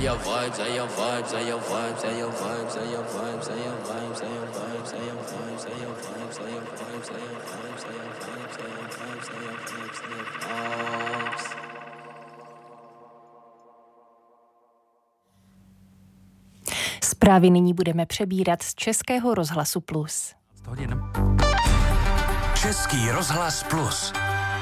Zprávy nyní budeme přebírat z Českého rozhlasu Plus. Český rozhlas Plus.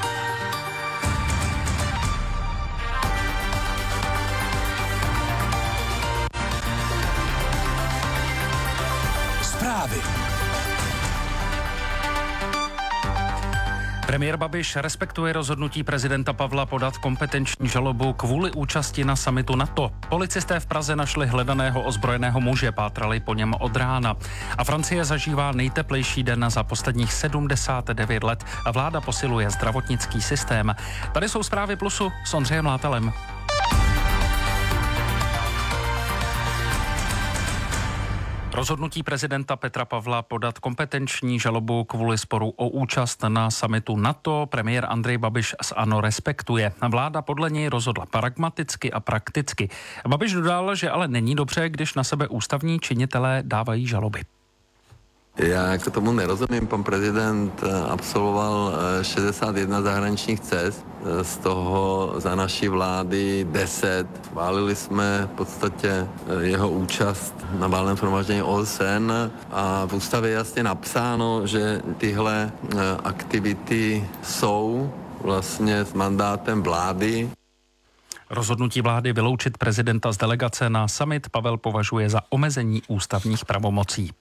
Zprávy. Premiér Babiš respektuje rozhodnutí prezidenta Pavla podat kompetenční žalobu kvůli účasti na summitu NATO. Policisté v Praze našli hledaného ozbrojeného muže, pátrali po něm od rána. A Francie zažívá nejteplejší den za posledních 79 let a vláda posiluje zdravotnický systém. Tady jsou zprávy Plusu s Ondřejem Látelem. Rozhodnutí prezidenta Petra Pavla podat kompetenční žalobu kvůli sporu o účast na summitu NATO premiér Andrej Babiš z ANO respektuje. Vláda podle něj rozhodla pragmaticky a prakticky. Babiš dodal, že ale není dobře, když na sebe ústavní činitelé dávají žaloby. Já jako tomu nerozumím. Pan prezident absolvoval 61 zahraničních cest, z toho za naší vlády 10. Chválili jsme v podstatě jeho účast na valném shromáždění OSN a v ústavě je jasně napsáno, že tyhle aktivity jsou vlastně s mandátem vlády. Rozhodnutí vlády vyloučit prezidenta z delegace na summit Pavel považuje za omezení ústavních pravomocí.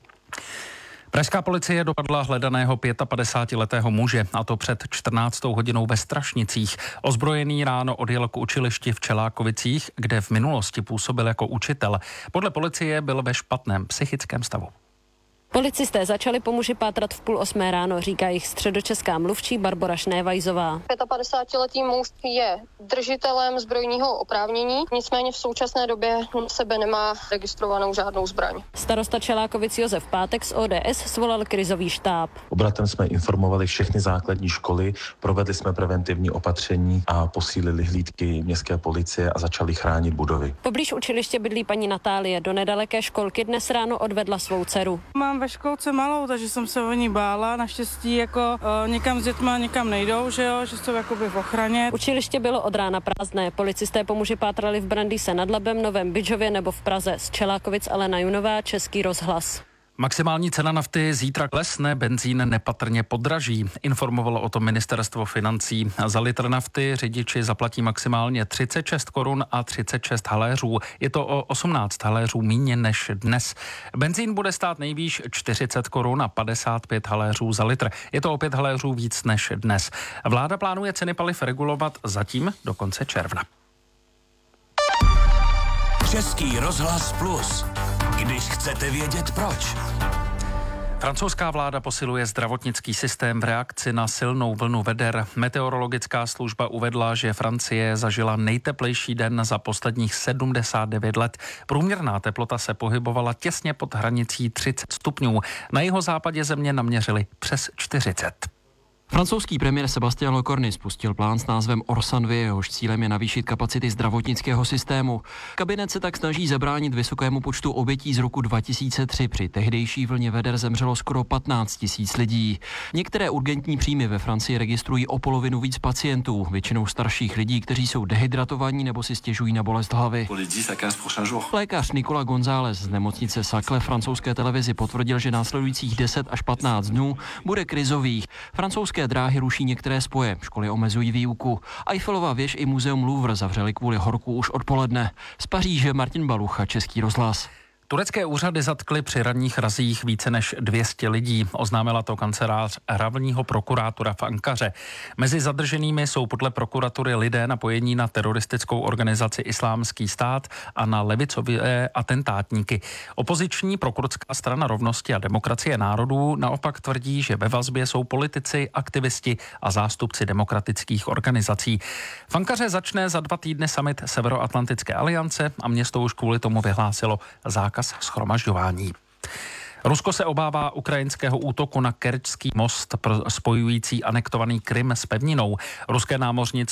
Pražská policie dopadla hledaného 55-letého muže, a to před 14. hodinou ve Strašnicích. Ozbrojený ráno odjel k učilišti v Čelákovicích, kde v minulosti působil jako učitel. Podle policie byl ve špatném psychickém stavu. Policisté začali po muži pátrat v 7:30 ráno, říká jich středočeská mluvčí Barbora Šnévajzová. 55letý muž je držitelem zbrojního oprávnění, nicméně v současné době na sebe nemá registrovanou žádnou zbraň. Starosta Čelákovic Josef Pátek z ODS svolal krizový štáb. Obratem jsme informovali všechny základní školy, provedli jsme preventivní opatření a posílili hlídky městské policie a začali chránit budovy. Poblíž učiliště bydlí paní Natálie, do nedaleké školky dnes ráno odvedla svou dceru. Mám ve školce malou, takže jsem se o ní bála. Naštěstí jako někam s dětma někam nejdou, že jsou jakoby v ochraně. Učiliště bylo od rána prázdné. Policisté po muži pátrali v Brandýse nad Labem, Novém Bydžově nebo v Praze. Z Čelákovic Alena Junová, Český rozhlas. Maximální cena nafty zítra klesne, benzín nepatrně podraží. Informovalo o tom ministerstvo financí. Za litr nafty řidiči zaplatí maximálně 36 korun a 36 haléřů. Je to o 18 haléřů míně než dnes. Benzín bude stát nejvýš 40 korun a 55 haléřů za litr. Je to o 5 haléřů víc než dnes. Vláda plánuje ceny paliv regulovat zatím do konce června. Český rozhlas Plus. Když chcete vědět proč. Francouzská vláda posiluje zdravotnický systém v reakci na silnou vlnu veder. Meteorologická služba uvedla, že Francie zažila nejteplejší den za posledních 79 let. Průměrná teplota se pohybovala těsně pod hranicí 30 stupňů. Na jihozápadě země naměřili přes 40. Francouzský premiér Sébastien Lecornu spustil plán s názvem Orsanvy, jehož cílem je navýšit kapacity zdravotnického systému. Kabinet se tak snaží zabránit vysokému počtu obětí z roku 2003. Při tehdejší vlně veder zemřelo skoro 15 000 lidí. Některé urgentní příjmy ve Francii registrují o polovinu víc pacientů, většinou starších lidí, kteří jsou dehydratovaní nebo si stěžují na bolest hlavy. Lékař Nicolas González z nemocnice Saclay francouzské televizi potvrdil, že následujících 10 až 15 dnů bude krizových. Francouzské dráhy ruší některé spoje, školy omezují výuku. Eiffelova věž i muzeum Louvre zavřeli kvůli horku už odpoledne. Z Paříže Martin Balucha, Český rozhlas. Turecké úřady zatkly při ranních razích více než 200 lidí. Oznámila to kancelář hlavního prokurátora v Ankaře. Mezi zadrženými jsou podle prokuratury lidé napojení na teroristickou organizaci Islámský stát a na levicové atentátníky. Opoziční prokurdská strana rovnosti a demokracie národů naopak tvrdí, že ve vazbě jsou politici, aktivisti a zástupci demokratických organizací. V Ankaře začne za 2 týdny summit Severoatlantické aliance a město už kvůli tomu vyhlásilo zákaz shromažďování. Rusko se obává ukrajinského útoku na Kerčský most spojující anektovaný Krym s pevninou. Ruské námořnictvo